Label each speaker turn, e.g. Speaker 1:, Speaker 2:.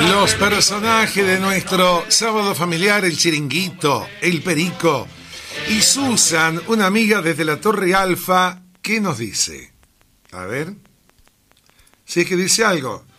Speaker 1: Los personajes de nuestro sábado familiar, el Chiringuito, el Perico y Susan, una amiga desde la Torre Alfa, ¿qué nos dice? A ver, si es que dice algo.